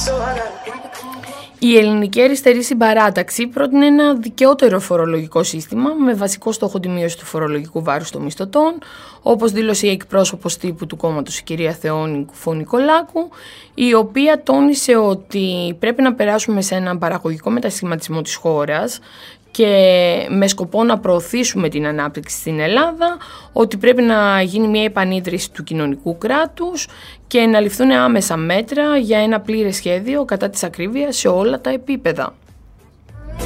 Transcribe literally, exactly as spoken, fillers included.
Η Ελληνική Αριστερή Συμπαράταξη πρότεινε ένα δικαιότερο φορολογικό σύστημα με βασικό στόχο τη μείωση του φορολογικού βάρους των μισθωτών, όπως δήλωσε η εκπρόσωπος τύπου του κόμματος, η κυρία Θεόνη Κουφό-Νικολάκου, η οποία τόνισε ότι πρέπει να περάσουμε σε έναν παραγωγικό μετασχηματισμό της χώρας και με σκοπό να προωθήσουμε την ανάπτυξη στην Ελλάδα, ότι πρέπει να γίνει μια επανίδρυση του κοινωνικού κράτους και να ληφθούν άμεσα μέτρα για ένα πλήρες σχέδιο κατά της ακρίβειας σε όλα τα επίπεδα.